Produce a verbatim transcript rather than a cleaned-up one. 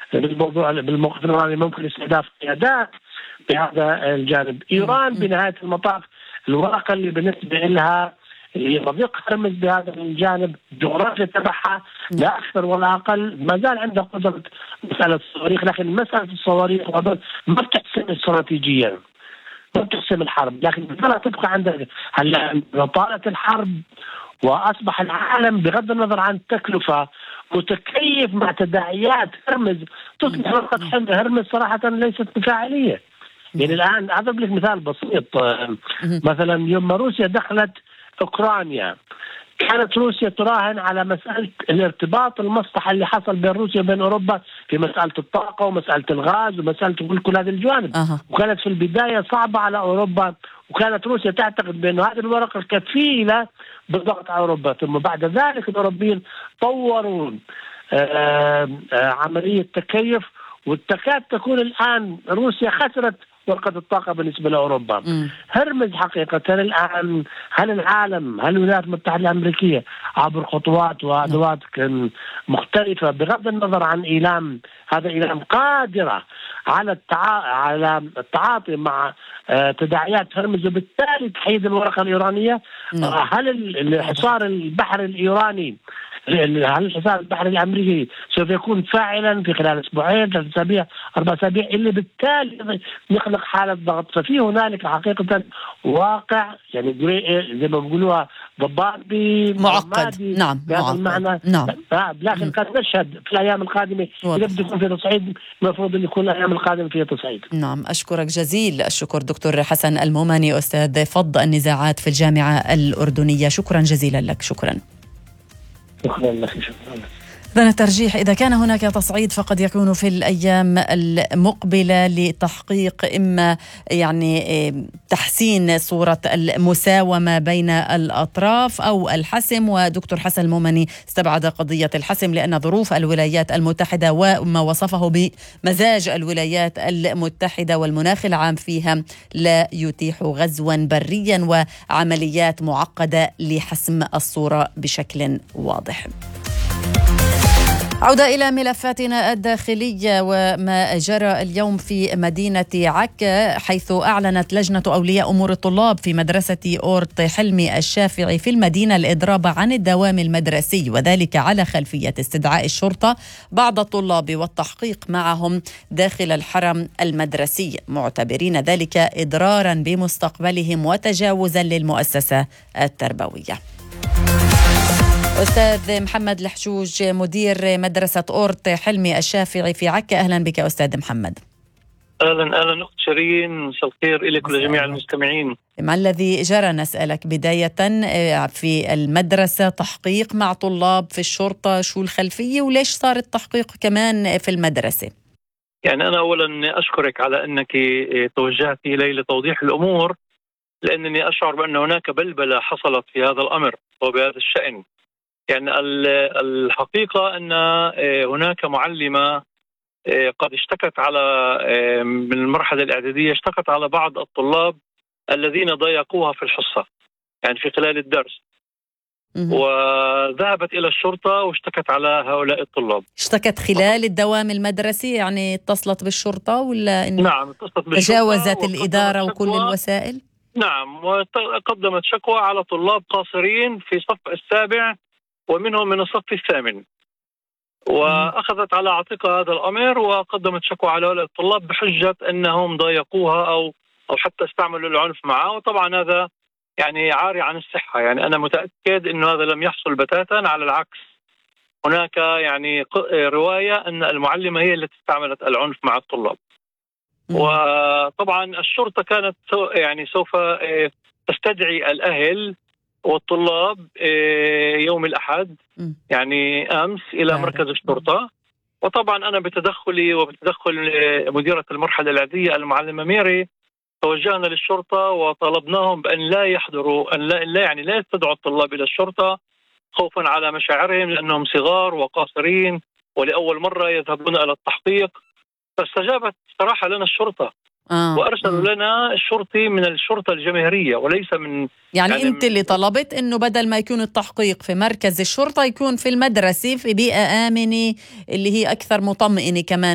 بالموضوع بالموقف الإيراني ممكن استهداف قيادات بهذا الجانب. إيران بنهاية المطاف الورقة اللي بالنسبة لها اللي مضيق هرمز بهذا الجانب الجغرافيا تبعها لا أكثر ولا أقل، ما زال عندها قدرة مسألة الصواريخ، لكن مسألة الصواريخ ما بتحسم استراتيجيا، ما بتحسم الحرب، لكن بدها تبقى عندها. هلا طالت الحرب وأصبح العالم بغض النظر عن التكلفة متكيف مع تداعيات هرمز، تصبح ورقة هرمز صراحة ليست بفاعلية. يعني الآن أضرب لك مثال بسيط، مثلا يوم ما روسيا دخلت أوكرانيا كانت روسيا تراهن على مسألة الارتباط المصلحة اللي حصل بين روسيا وبين أوروبا في مسألة الطاقة ومسألة الغاز ومسألة كل كل هذه الجوانب. أه. وكانت في البداية صعبة على أوروبا، وكانت روسيا تعتقد بأن هذه الورقة كفيلة بالضغط على أوروبا. ثم بعد ذلك الأوروبيين طوروا آه آه عملية تكيف، وتكاد تكون الآن روسيا خسرت ورقة الطاقة بالنسبة لأوروبا. م. هرمز حقيقة الآن، هل العالم هل الولايات المتحدة الأمريكية عبر خطوات وأدوات مختلفة بغض النظر عن إيلام، هذا إيلام قادرة على التعا... على التعاطي مع آه تداعيات هرمز وبالتالي تحييد الورقة الإيرانية؟ م. هل الحصار البحر الإيراني هل الحصار البحري الأمريكي سوف يكون فاعلا في خلال أسبوعين ثلاث أسابيع أربع أسابيع اللي بالتالي يخلق حالة ضغط؟ ففي هنالك حقيقة واقع يعني زي ما بيقولوها ضباب معقد. نعم بهذا المعنى. نعم. لكن قد نشهد في الأيام القادمة إذا بده يكون في تصعيد المفروض أن يكون الأيام القادمة فيها تصعيد. نعم، أشكرك جزيل الشكر دكتور حسن الموماني أستاذ فض النزاعات في الجامعة الأردنية. شكرا جزيلا لك. شكرا. شكرا لك. شكرا. إذن الترجيح إذا كان هناك تصعيد فقد يكون في الأيام المقبلة لتحقيق إما يعني تحسين صورة المساومة بين الأطراف أو الحسم. ودكتور حسن المومني استبعد قضية الحسم لأن ظروف الولايات المتحدة وما وصفه بمزاج الولايات المتحدة والمناخ العام فيها لا يتيح غزوا بريا وعمليات معقدة لحسم الصورة بشكل واضح. عودة إلى ملفاتنا الداخلية وما جرى اليوم في مدينة عكا، حيث أعلنت لجنة أولياء أمور الطلاب في مدرسة أورت حلمي الشافعي في المدينة الإضراب عن الدوام المدرسي، وذلك على خلفية استدعاء الشرطة بعض الطلاب والتحقيق معهم داخل الحرم المدرسي، معتبرين ذلك إضرارا بمستقبلهم وتجاوزا للمؤسسة التربوية. أستاذ محمد الحجوج مدير مدرسة أورت حلمي الشافعي في عكا، أهلا بك أستاذ محمد. أهلا أهلا أخت شيرين، مساء الخير إليك ولجميع المستمعين. ما الذي جرى نسألك بداية في المدرسة؟ تحقيق مع طلاب في الشرطة، شو الخلفية وليش صار التحقيق كمان في المدرسة؟ يعني أنا أولا أشكرك على أنك توجهت إلي لتوضيح الأمور، لأنني أشعر بأن هناك بلبلة حصلت في هذا الأمر وبهذا الشأن. يعني الحقيقة أن هناك معلمة قد اشتكت على من المرحلة الإعدادية، اشتكت على بعض الطلاب الذين ضايقوها في الحصة يعني في خلال الدرس، وذهبت إلى الشرطة واشتكت على هؤلاء الطلاب. اشتكت خلال الدوام المدرسي يعني اتصلت بالشرطة ولا إن نعم اتصلت بالشرطة تجاوزت الإدارة وكل الوسائل؟ نعم، وقدمت شكوى على طلاب قاصرين في صف السابع ومنهم من الصف الثامن، وأخذت على عاتقها هذا الأمر وقدمت شكوى على هؤلاء الطلاب بحجة أنهم ضايقوها أو أو حتى استعملوا العنف معه. وطبعا هذا يعني عاري عن الصحة، يعني أنا متأكد أنه هذا لم يحصل بتاتا، على العكس هناك يعني رواية أن المعلمة هي التي استعملت العنف مع الطلاب. وطبعا الشرطة كانت يعني سوف تستدعي الأهل والطلاب يوم الأحد يعني أمس إلى مركز الشرطة، وطبعا أنا بتدخلي وبتدخل مديرة المرحلة الإعدادية المعلمة ميري توجهنا للشرطة وطلبناهم بأن لا يحضروا، أن لا, لا يعني لا يستدعوا الطلاب إلى الشرطة خوفا على مشاعرهم لأنهم صغار وقاصرين ولأول مرة يذهبون إلى التحقيق. فاستجابت صراحة لنا الشرطة آه. وأرسلوا لنا الشرطي من الشرطة الجماهيرية وليس من يعني, يعني أنت اللي طلبت أنه بدل ما يكون التحقيق في مركز الشرطة يكون في المدرسة في بيئة آمنة اللي هي أكثر مطمئنة كمان